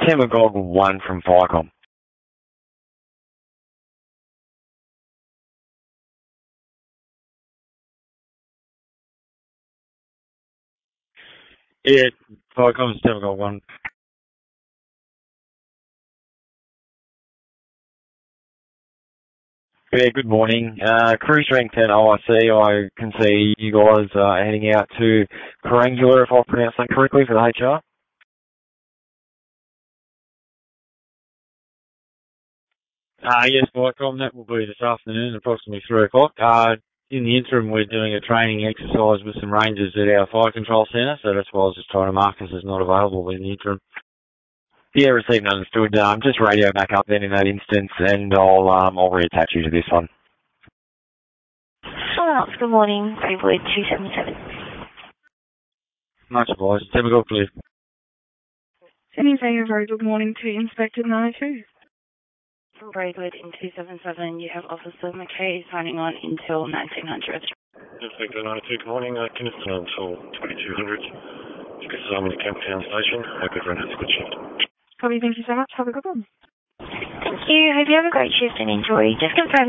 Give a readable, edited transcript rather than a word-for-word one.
Timagog 1 from Viacom. Yeah, Viacom's Timagog 1. Yeah, good morning. Cruise rank 10 OIC, I can see you guys are heading out to Carangula, if I pronounced that correctly, for the HR. Yes, Viacom, that will be this afternoon, approximately 3 o'clock. In the interim, we're doing a training exercise with some rangers at our fire control centre, so that's why I was just trying to mark us as not available in the interim. Yeah, received and understood. Just radio back up then in that instance, and I'll reattach you to this one. Good morning, Freewood 277. Much obliged. Timagog, clear. Sydney saying a very good morning to Inspector 92. From Braidwood in 277, you have Officer McKay signing on until 1900. Inspector 92, good morning. Kinnison until 2200. Just I'm in the Campbelltown station. Hope everyone has a good shift. Copy, thank you so much. Have a good one. Thank you. Hope you have a great shift and enjoy. Just confirm